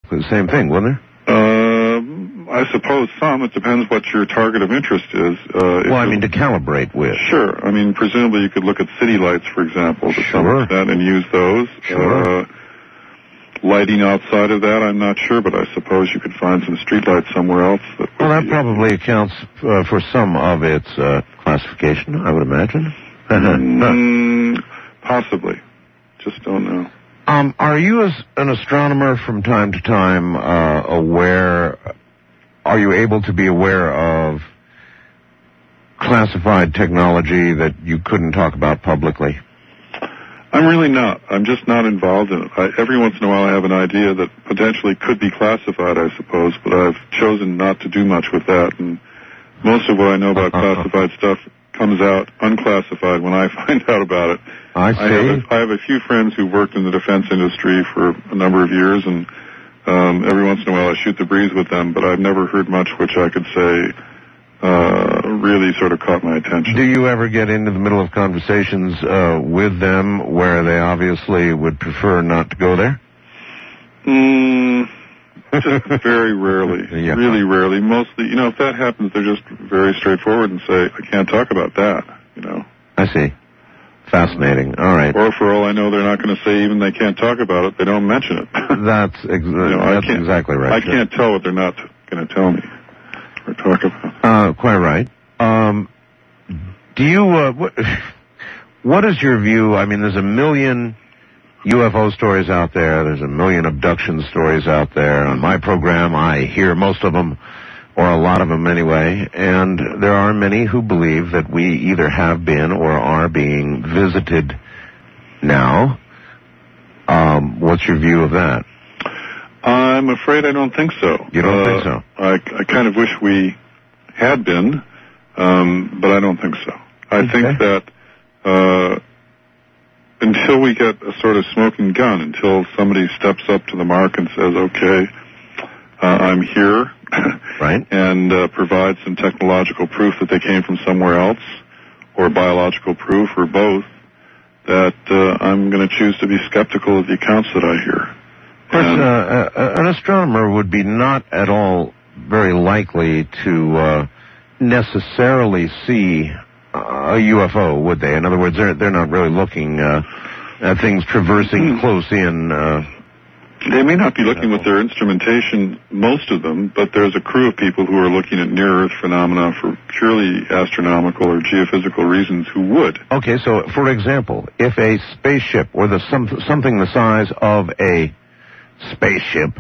basically the same thing, wouldn't it? I suppose some. It depends what your target of interest is. To calibrate with. Sure. I mean, presumably you could look at city lights, for example, to some extent, and use those. Sure. Lighting outside of that, I'm not sure, but I suppose you could find some street lights somewhere else. That probably accounts for some of its classification, I would imagine. Possibly. Just don't know. Are you, as an astronomer, from time to time are you able to be aware of classified technology that you couldn't talk about publicly? I'm really not. I'm just not involved in it. Every once in a while I have an idea that potentially could be classified, I suppose, but I've chosen not to do much with that. And most of what I know about classified stuff comes out unclassified when I find out about it. I see. I have a few friends who worked in the defense industry for a number of years, and every once in a while I shoot the breeze with them, but I've never heard much which I could say really sort of caught my attention. Do you ever get into the middle of conversations with them where they obviously would prefer not to go there? Just very rarely. Yeah. Really rarely. Mostly, if that happens, they're just very straightforward and say, I can't talk about that, I see. Fascinating. All right. Or for all I know, they're not going to say even they can't talk about it. They don't mention it. That's exactly right. I can't tell what they're not going to tell me or talk about. Quite right. Do you, what is your view? I mean, there's a million UFO stories out there. There's a million abduction stories out there. On my program, I hear most of them, or a lot of them anyway, and there are many who believe that we either have been or are being visited now. What's your view of that? I'm afraid I don't think so. You don't think so? I kind of wish we had been, but I don't think so. I think that until we get a sort of smoking gun, until somebody steps up to the mark and says, okay, I'm here, right, and provides some technological proof that they came from somewhere else, or biological proof, or both, that I'm going to choose to be skeptical of the accounts that I hear. An astronomer would be not at all very likely to necessarily see a UFO, would they? In other words, they're not really looking at things traversing close in. They may not be looking with their instrumentation, most of them, but there's a crew of people who are looking at near-Earth phenomena for purely astronomical or geophysical reasons who would. Okay, so, for example, if a spaceship, or something the size of a spaceship,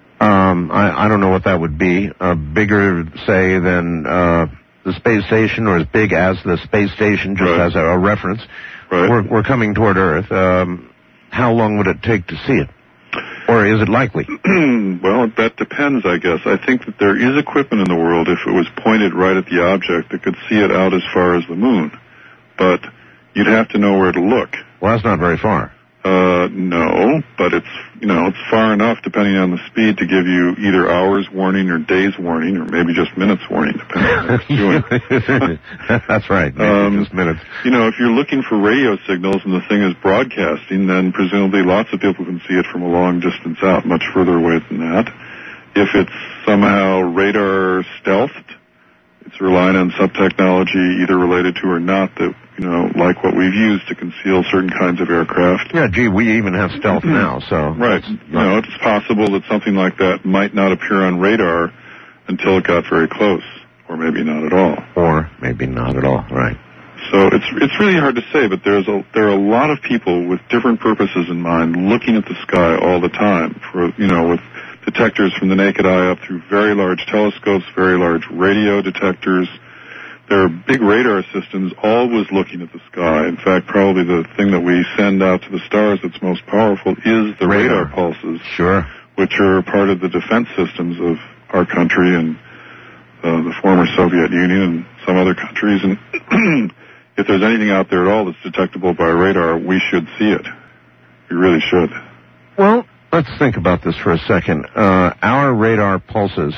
I don't know what that would be, bigger, say, than the space station, or as big as the space station, just as a reference, we're coming toward Earth, how long would it take to see it? Or is it likely? Well, that depends, I guess. I think that there is equipment in the world, if it was pointed right at the object, that could see it out as far as the moon. But you'd have to know where to look. Well, that's not very far. No, but it's far enough, depending on the speed, to give you either hours warning or days warning, or maybe just minutes warning, depending on what it's doing. That's right, maybe just minutes. If you're looking for radio signals and the thing is broadcasting, then presumably lots of people can see it from a long distance out, much further away than that. If it's somehow radar stealthed, it's relying on some technology either related to or not that, like what we've used to conceal certain kinds of aircraft. Yeah, gee, we even have stealth now, so... Right. It's possible that something like that might not appear on radar until it got very close, or maybe not at all. Or maybe not at all, right. So it's really hard to say, but there are a lot of people with different purposes in mind looking at the sky all the time, with detectors from the naked eye up through very large telescopes, very large radio detectors. There are big radar systems always looking at the sky. In fact, probably the thing that we send out to the stars that's most powerful is the radar pulses, which are part of the defense systems of our country and the former Soviet Union and some other countries. And if there's anything out there at all that's detectable by radar, we should see it. We really should. Well, let's think about this for a second. Our radar pulses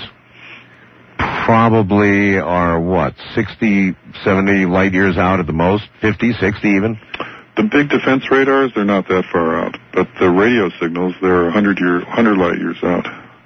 probably are, 60, 70 light years out at the most? 50, 60 even? The big defense radars, they're not that far out. But the radio signals, they're 100 light years out.